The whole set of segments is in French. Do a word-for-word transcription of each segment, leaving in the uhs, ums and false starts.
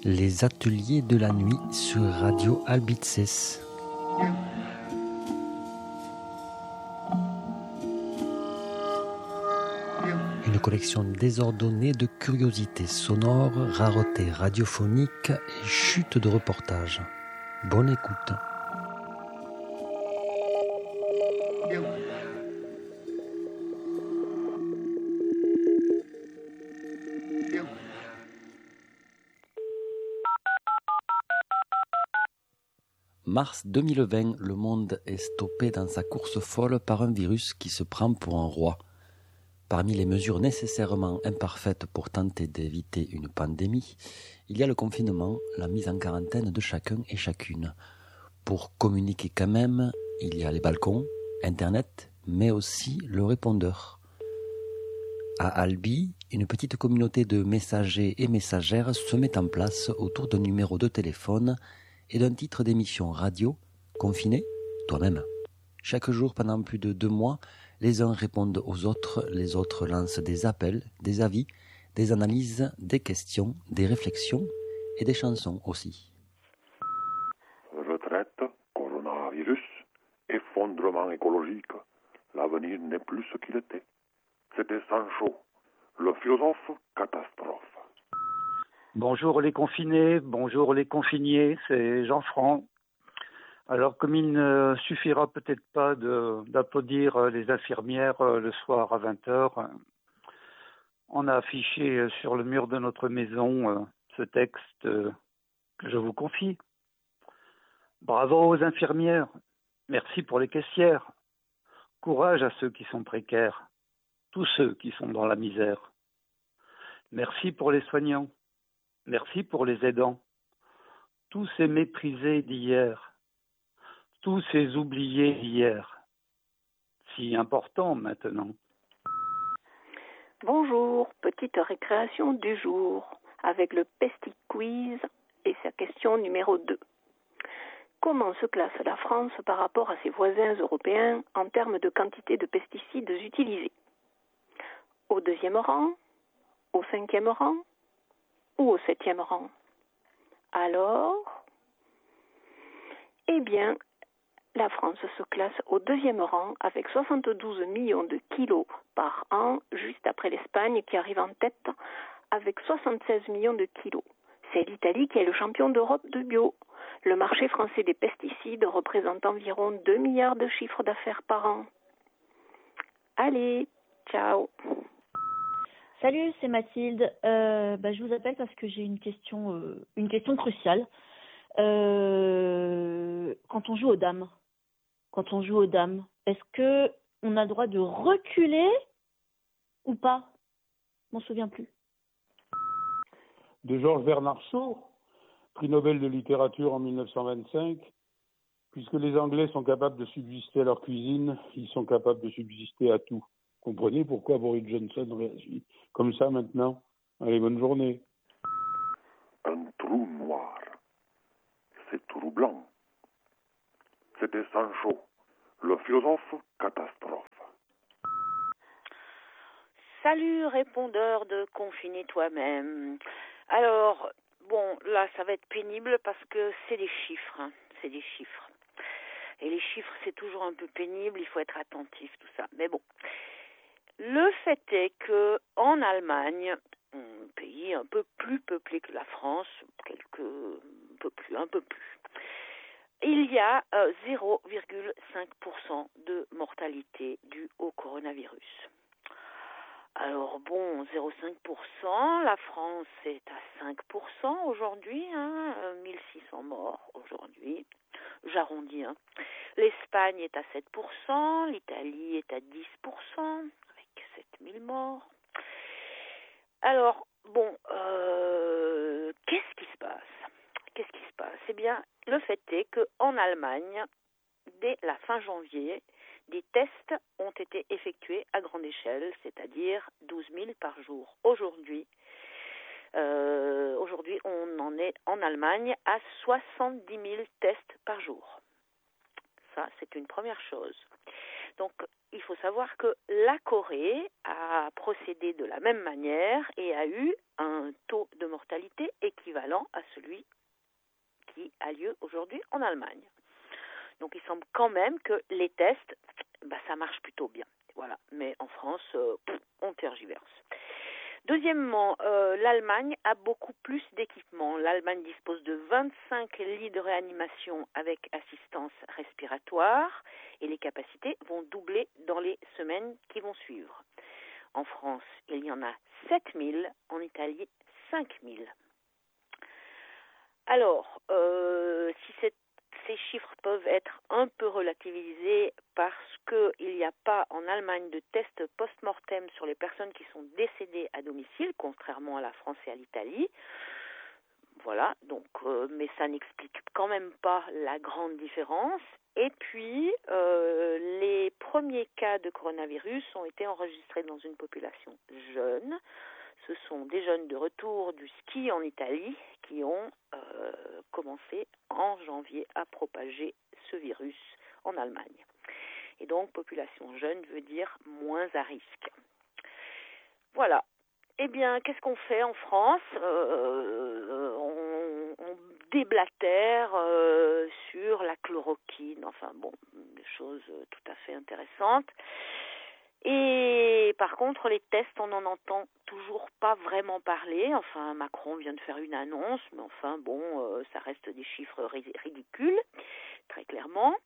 Les ateliers de la nuit sur Radio Albitzes. Une collection désordonnée de curiosités sonores, raretés radiophoniques et chutes de reportages. Bonne écoute. Mars deux mille vingt, le monde est stoppé dans sa course folle par un virus qui se prend pour un roi. Parmi les mesures nécessairement imparfaites pour tenter d'éviter une pandémie, il y a le confinement, la mise en quarantaine de chacun et chacune. Pour communiquer quand même, il y a les balcons, Internet, mais aussi le répondeur. À Albi, une petite communauté de messagers et messagères se met en place autour d'un numéro de téléphone et d'un titre d'émission radio, Confiné, toi-même. Chaque jour pendant plus de deux mois, les uns répondent aux autres, les autres lancent des appels, des avis, des analyses, des questions, des réflexions et des chansons aussi. Retraite, coronavirus, effondrement écologique. L'avenir n'est plus ce qu'il était. C'était Sancho, le philosophe catastrophe. Bonjour les confinés, bonjour les confiniers, c'est Jean-Franc. Alors comme il ne suffira peut-être pas de, d'applaudir les infirmières le soir à vingt heures, on a affiché sur le mur de notre maison ce texte que je vous confie. Bravo aux infirmières, merci pour les caissières, courage à ceux qui sont précaires, tous ceux qui sont dans la misère. Merci pour les soignants. Merci pour les aidants, tous ces méprisés d'hier, tous ces oubliés d'hier, si importants maintenant. Bonjour, petite récréation du jour, avec le Pesti Quiz et sa question numéro deux. Comment se classe la France par rapport à ses voisins européens en termes de quantité de pesticides utilisés? Au deuxième rang? Au cinquième rang? Ou au septième rang? Alors, eh bien, la France se classe au deuxième rang avec soixante-douze millions de kilos par an, juste après l'Espagne qui arrive en tête avec soixante-seize millions de kilos. C'est l'Italie qui est le champion d'Europe de bio. Le marché français des pesticides représente environ deux milliards de chiffres d'affaires par an. Allez, ciao. Salut, c'est Mathilde. Euh, bah, je vous appelle parce que j'ai une question, euh, une question cruciale. Euh, quand on joue aux dames, quand on joue aux dames, est-ce que on a le droit de reculer ou pas? Je m'en souviens plus. De Georges Bernard Shaw, prix Nobel de littérature en mille neuf cent vingt-cinq. Puisque les Anglais sont capables de subsister à leur cuisine, ils sont capables de subsister à tout. Comprenez pourquoi Boris Johnson réagit comme ça maintenant? Allez, bonne journée. Un trou noir. C'est troublant. C'était Sancho, le philosophe catastrophe. Salut, répondeur de Confiné toi-même. Alors, bon, là, ça va être pénible parce que c'est des chiffres. Hein. C'est des chiffres. Et les chiffres, c'est toujours un peu pénible, il faut être attentif, tout ça. Mais bon. Le fait est que en Allemagne, un pays un peu plus peuplé que la France, quelques un peu plus, un peu plus, il y a euh, zéro virgule cinq pour cent de mortalité due au coronavirus. Alors bon, zéro virgule cinq pour cent, la France est à cinq pour cent aujourd'hui, hein, mille six cents morts aujourd'hui, j'arrondis. Hein. L'Espagne est à sept pour cent, l'Italie est à dix pour cent, sept mille morts. Alors, bon, euh, qu'est-ce qui se passe? Qu'est-ce qui se passe? Eh bien, le fait est qu'en Allemagne, dès la fin janvier, des tests ont été effectués à grande échelle, c'est-à-dire douze mille par jour. Aujourd'hui, euh, aujourd'hui, on en est en Allemagne à soixante-dix mille tests par jour. Ça, c'est une première chose. Donc, il faut savoir que la Corée a procédé de la même manière et a eu un taux de mortalité équivalent à celui a lieu aujourd'hui en Allemagne. Donc il semble quand même que les tests, bah, ça marche plutôt bien. Voilà. Mais en France, euh, pff, on tergiverse. Deuxièmement, euh, l'Allemagne a beaucoup plus d'équipements. L'Allemagne dispose de vingt-cinq lits de réanimation avec assistance respiratoire et les capacités vont doubler dans les semaines qui vont suivre. En France, il y en a sept mille, en Italie cinq mille. Alors, euh, si cette ces chiffres peuvent être un peu relativisés parce qu'il n'y a pas en Allemagne de tests post-mortem sur les personnes qui sont décédées à domicile, contrairement à la France et à l'Italie. Voilà, donc, euh, mais ça n'explique quand même pas la grande différence. Et puis, euh, les premiers cas de coronavirus ont été enregistrés dans une population jeune. Ce sont des jeunes de retour du ski en Italie qui ont euh, commencé en janvier à propager ce virus en Allemagne. Et donc, population jeune veut dire moins à risque. Voilà. Eh bien, qu'est-ce qu'on fait en France ? euh, on, on déblatère euh, sur la chloroquine. Enfin bon, des choses tout à fait intéressantes. Et par contre, les tests, on n'en entend toujours pas vraiment parler. Enfin, Macron vient de faire une annonce, mais enfin, bon, euh, ça reste des chiffres ridicules, très clairement.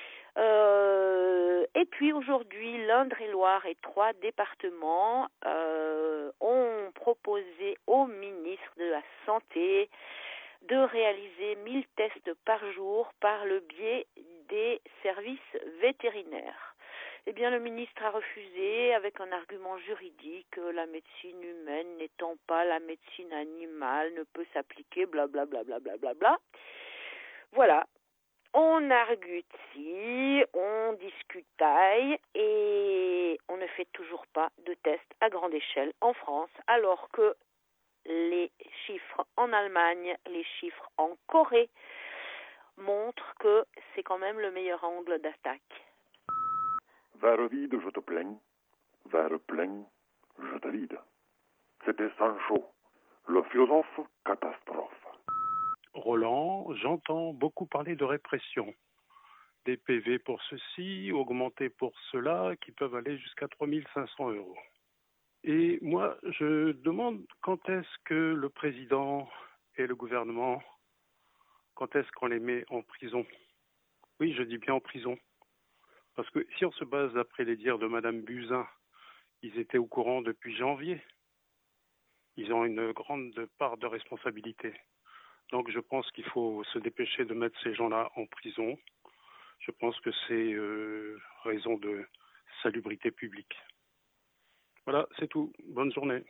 Euh, et puis aujourd'hui, l'Indre-et-Loire et trois départements euh, ont proposé au ministre de la Santé de réaliser mille tests par jour par le biais des services vétérinaires. Eh bien, le ministre a refusé avec un argument juridique, la médecine humaine n'étant pas la médecine animale, ne peut s'appliquer, blablabla. Bla, bla, bla, bla. Voilà, on argutie, on discutaille et on ne fait toujours pas de tests à grande échelle en France, alors que les chiffres en Allemagne, les chiffres en Corée montrent que c'est quand même le meilleur angle d'attaque. Verre vide, je te plains. Verre plein, je te vide. C'était Sancho, le philosophe catastrophe. Roland, j'entends beaucoup parler de répression. Des P V pour ceci, augmentés pour cela, qui peuvent aller jusqu'à trois mille cinq cents euros. Et moi, je demande quand est-ce que le président et le gouvernement, quand est-ce qu'on les met en prison ? Oui, je dis bien en prison. Parce que si on se base d'après les dires de Madame Buzyn, ils étaient au courant depuis janvier. Ils ont une grande part de responsabilité. Donc je pense qu'il faut se dépêcher de mettre ces gens-là en prison. Je pense que c'est euh, raison de salubrité publique. Voilà, c'est tout. Bonne journée.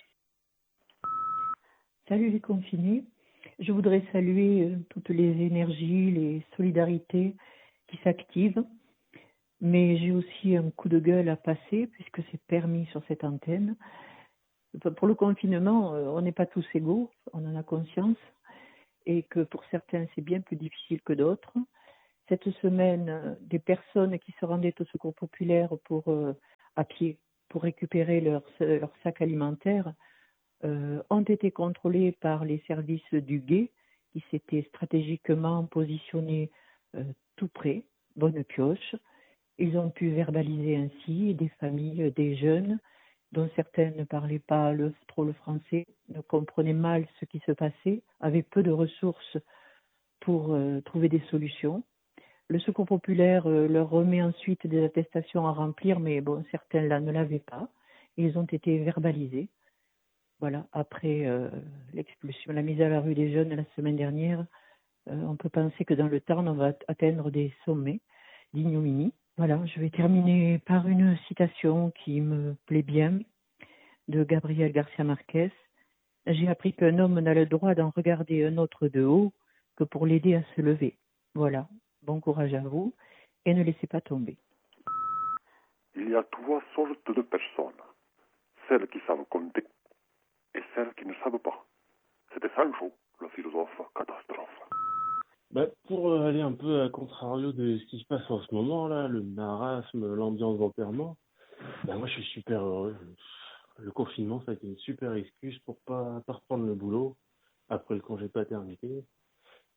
Salut les confinés. Je voudrais saluer euh, toutes les énergies, les solidarités qui s'activent. Mais j'ai aussi un coup de gueule à passer, puisque c'est permis sur cette antenne. Pour le confinement, on n'est pas tous égaux, on en a conscience, et que pour certains, c'est bien plus difficile que d'autres. Cette semaine, des personnes qui se rendaient au secours populaire pour, euh, à pied pour récupérer leur, leur sac alimentaire euh, ont été contrôlées par les services du guet, qui s'étaient stratégiquement positionnés euh, tout près, bonne pioche. Ils ont pu verbaliser ainsi des familles, des jeunes, dont certaines ne parlaient pas le, trop le français, ne comprenaient mal ce qui se passait, avaient peu de ressources pour euh, trouver des solutions. Le Secours populaire euh, leur remet ensuite des attestations à remplir, mais bon, certains là ne l'avaient pas. Ils ont été verbalisés. Voilà, après euh, l'expulsion, la mise à la rue des jeunes la semaine dernière, euh, on peut penser que dans le Tarn, on va atteindre des sommets d'ignominie. Voilà, je vais terminer par une citation qui me plaît bien de Gabriel Garcia Marquez. J'ai appris qu'un homme n'a le droit d'en regarder un autre de haut que pour l'aider à se lever. Voilà, bon courage à vous et ne laissez pas tomber. Il y a trois sortes de personnes. Celles qui savent compter et celles qui ne savent pas. C'était Sancho, le philosophe catastrophe. Bah, pour aller un peu à contrario de ce qui se passe en ce moment, là, le marasme, l'ambiance d'enterrement, bah, moi je suis super heureux. Le confinement, ça a été une super excuse pour pas, pas reprendre le boulot après le congé paternité.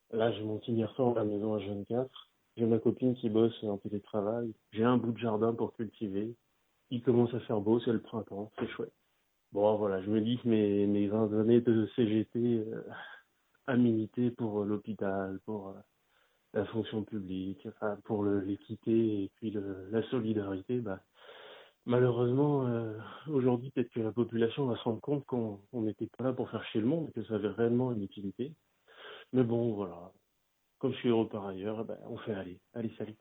Là, j'ai mon petit garçon à la maison à vingt-quatre. J'ai ma copine qui bosse en télétravail. J'ai un bout de jardin pour cultiver. Il commence à faire beau, c'est le printemps, c'est chouette. Bon, voilà, je me dis que mes, mes vingt années de C G T euh, à militer pour euh, l'hôpital, pour euh, la fonction publique, enfin, pour le- l'équité et puis le, la solidarité, bah, malheureusement, euh, aujourd'hui, peut-être que la population va se rendre compte qu'on on n'était pas là pour faire chier le monde, que ça avait réellement une utilité. Mais bon, voilà, comme je suis heureux par ailleurs, bah, on fait aller. Allez, salut.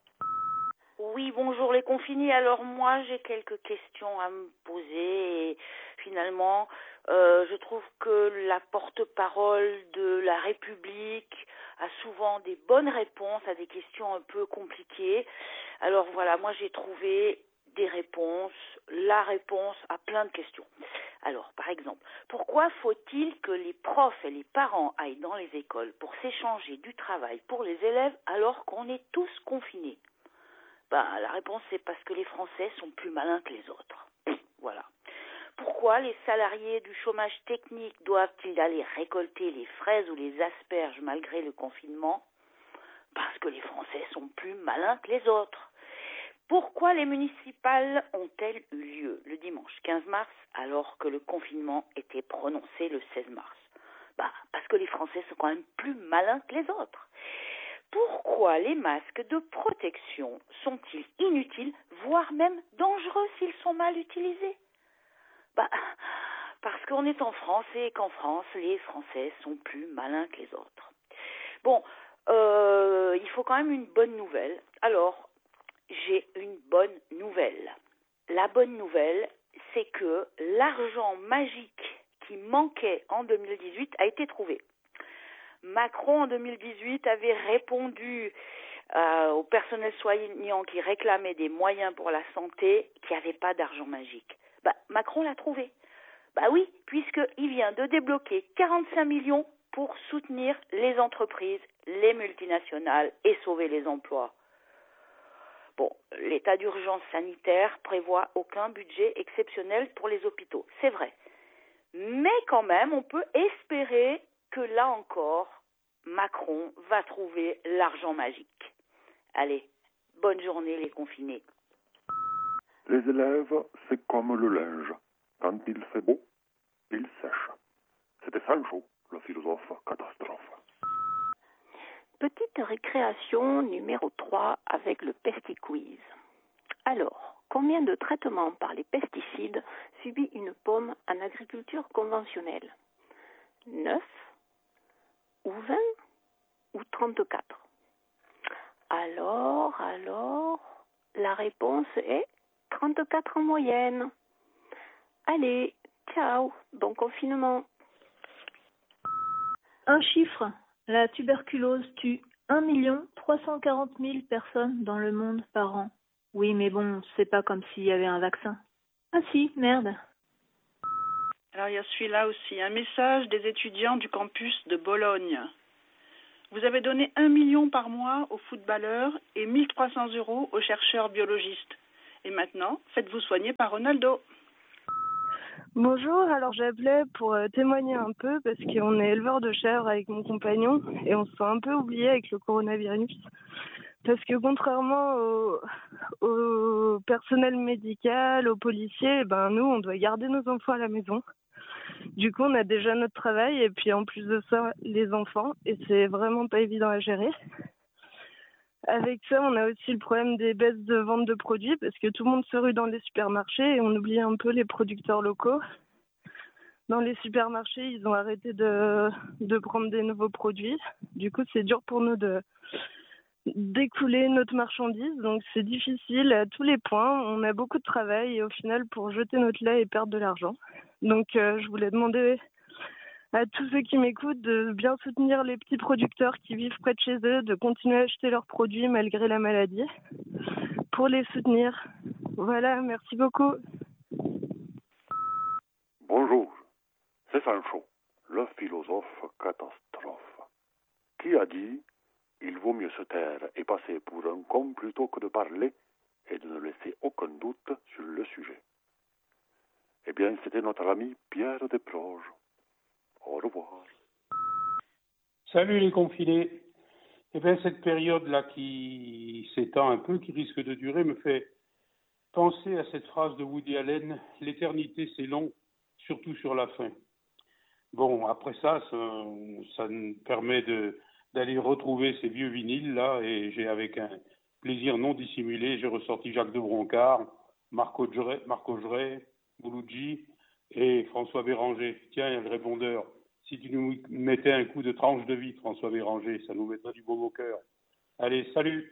Oui, bonjour les confinés. Alors moi, j'ai quelques questions à me poser et finalement, euh, je trouve que la porte-parole de la République a souvent des bonnes réponses à des questions un peu compliquées. Alors voilà, moi j'ai trouvé des réponses, la réponse à plein de questions. Alors, par exemple, pourquoi faut-il que les profs et les parents aillent dans les écoles pour s'échanger du travail pour les élèves alors qu'on est tous confinés ? Ben, la réponse, c'est parce que les Français sont plus malins que les autres. Voilà. Pourquoi les salariés du chômage technique doivent-ils aller récolter les fraises ou les asperges malgré le confinement ? Parce que les Français sont plus malins que les autres. Pourquoi les municipales ont-elles eu lieu le dimanche quinze mars alors que le confinement était prononcé le seize mars ? Ben, parce que les Français sont quand même plus malins que les autres. Pourquoi les masques de protection sont-ils inutiles, voire même dangereux s'ils sont mal utilisés ? Bah, parce qu'on est en France et qu'en France, les Français sont plus malins que les autres. Bon, euh, il faut quand même une bonne nouvelle. Alors, j'ai une bonne nouvelle. La bonne nouvelle, c'est que l'argent magique qui manquait en deux mille dix-huit a été trouvé. Macron, en deux mille dix-huit, avait répondu euh, au personnel soignant qui réclamait des moyens pour la santé qu'il n'y avait pas d'argent magique. Bah, Macron l'a trouvé. Bah oui, puisqu'il vient de débloquer quarante-cinq millions pour soutenir les entreprises, les multinationales et sauver les emplois. Bon, l'état d'urgence sanitaire prévoit aucun budget exceptionnel pour les hôpitaux, c'est vrai. Mais quand même, on peut espérer que là encore, Macron va trouver l'argent magique. Allez, bonne journée les confinés. Les élèves, c'est comme le linge. Quand il fait beau, il sèche. C'était Sancho, le philosophe catastrophe. Petite récréation numéro trois avec le PestiQuiz. Alors, combien de traitements par les pesticides subit une pomme en agriculture conventionnelle ? neuf ou vingt ou trente-quatre ? Alors, alors, la réponse est trente-quatre en moyenne. Allez, ciao, bon confinement. Un chiffre, la tuberculose tue un million trois cent quarante mille personnes dans le monde par an. Oui, mais bon, c'est pas comme s'il y avait un vaccin. Ah si, merde. Alors il y a celui-là aussi, un message des étudiants du campus de Bologne. Vous avez donné un million par mois aux footballeurs et mille trois cents euros aux chercheurs biologistes. Et maintenant, faites-vous soigner par Ronaldo. Bonjour, alors j'appelais pour euh, témoigner un peu parce qu'on est éleveur de chèvres avec mon compagnon et on se sent un peu oublié avec le coronavirus. Parce que contrairement au, au personnel médical, aux policiers, eh ben nous on doit garder nos enfants à la maison. Du coup on a déjà notre travail et puis en plus de ça les enfants et c'est vraiment pas évident à gérer. Avec ça, on a aussi le problème des baisses de vente de produits parce que tout le monde se rue dans les supermarchés et on oublie un peu les producteurs locaux. Dans les supermarchés, ils ont arrêté de, de prendre des nouveaux produits. Du coup, c'est dur pour nous de d'écouler notre marchandise. Donc, c'est difficile à tous les points. On a beaucoup de travail et au final, pour jeter notre lait et perdre de l'argent. Donc, euh, je voulais demander à tous ceux qui m'écoutent de bien soutenir les petits producteurs qui vivent près de chez eux, de continuer à acheter leurs produits malgré la maladie, pour les soutenir. Voilà, merci beaucoup. Bonjour, c'est Sancho, le philosophe catastrophe, qui a dit « Il vaut mieux se taire et passer pour un con plutôt que de parler et de ne laisser aucun doute sur le sujet. » Eh bien, c'était notre ami Pierre Desproges. Au revoir. Salut les confinés. Eh bien, cette période-là qui s'étend un peu, qui risque de durer, me fait penser à cette phrase de Woody Allen, « L'éternité, c'est long, surtout sur la fin ». Bon, après ça, ça, ça me permet de, d'aller retrouver ces vieux vinyles-là, et j'ai, avec un plaisir non dissimulé, j'ai ressorti Jacques de Broncard, Marc Augeret, Marc Augeret, Mouloudji et François Béranger. Tiens, le répondeur. Si tu nous mettais un coup de tranche de vie, François Béranger, ça nous mettrait du baume au cœur. Allez, salut!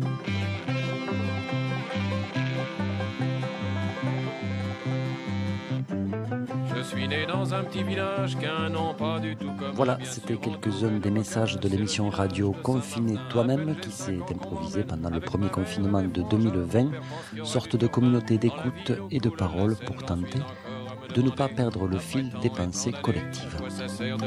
Je suis né dans un petit village qu'un nom pas du tout comme... Voilà, c'était quelques-uns des messages de l'émission radio Confiné toi-même qui s'est improvisée pendant le premier confinement de deux mille vingt, sorte de communauté d'écoute et de parole pour tenter de ne pas perdre le fil des pensées collectives.